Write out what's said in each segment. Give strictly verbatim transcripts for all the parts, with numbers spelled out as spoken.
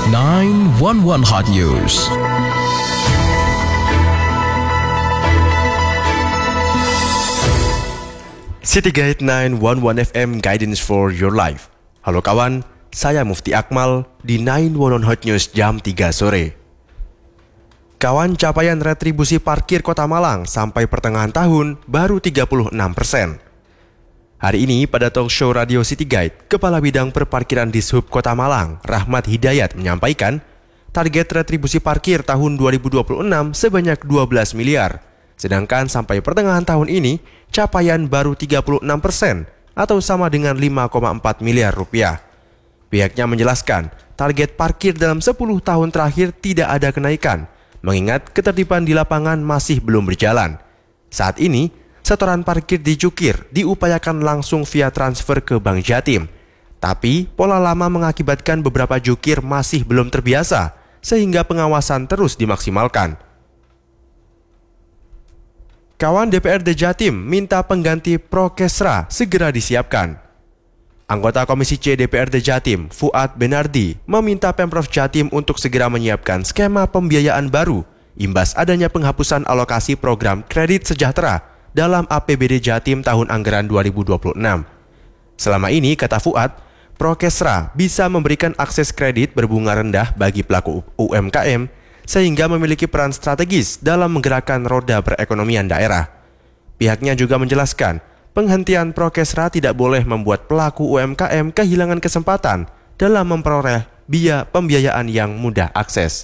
nine one one Hot News. City Guide nine one one F M Guidance for Your Life. Halo kawan, saya Mufti Akmal di nine one one Hot News jam tiga sore. Kawan, capaian retribusi parkir Kota Malang sampai pertengahan tahun baru tiga puluh enam persen. Hari ini pada talk show Radio City Guide, Kepala Bidang Perparkiran Dishub Kota Malang, Rahmat Hidayat menyampaikan, target retribusi parkir tahun dua ribu dua puluh enam sebanyak dua belas miliar. Sedangkan sampai pertengahan tahun ini, capaian baru tiga puluh enam persen atau sama dengan lima koma empat miliar rupiah. Pihaknya menjelaskan, target parkir dalam sepuluh tahun terakhir tidak ada kenaikan, mengingat ketertiban di lapangan masih belum berjalan. Saat ini, setoran parkir di Jukir diupayakan langsung via transfer ke Bank Jatim. Tapi, pola lama mengakibatkan beberapa Jukir masih belum terbiasa, sehingga pengawasan terus dimaksimalkan. Kawan, D P R D Jatim minta pengganti Prokesra segera disiapkan. Anggota Komisi C D P R D Jatim, Fuad Benardi, meminta Pemprov Jatim untuk segera menyiapkan skema pembiayaan baru imbas adanya penghapusan alokasi program kredit sejahtera dalam A P B D Jatim tahun anggaran dua ribu dua puluh enam. Selama ini, kata Fuad, Prokesra bisa memberikan akses kredit berbunga rendah bagi pelaku U M K M sehingga memiliki peran strategis dalam menggerakkan roda perekonomian daerah. Pihaknya juga menjelaskan, penghentian Prokesra tidak boleh membuat pelaku U M K M kehilangan kesempatan dalam memperoleh biaya pembiayaan yang mudah akses.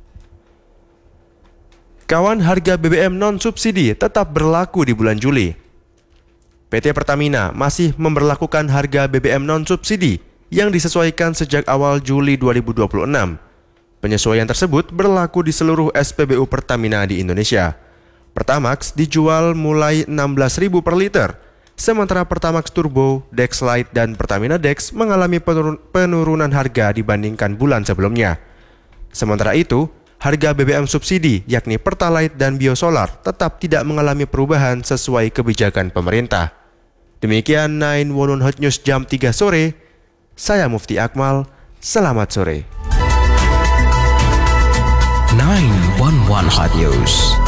Kawan, harga B B M non-subsidi tetap berlaku di bulan Juli. P T Pertamina masih memberlakukan harga B B M non-subsidi yang disesuaikan sejak awal Juli dua ribu dua puluh enam. Penyesuaian tersebut berlaku di seluruh S P B U Pertamina di Indonesia. Pertamax dijual mulai enam belas ribu per liter, sementara Pertamax Turbo, Dex Lite, dan Pertamina Dex mengalami penurunan harga dibandingkan bulan sebelumnya. Sementara itu, harga B B M subsidi yakni Pertalite dan Biosolar tetap tidak mengalami perubahan sesuai kebijakan pemerintah. Demikian nine one one Hot News jam tiga sore. Saya Mufti Akmal. Selamat sore. nine one one Hot News.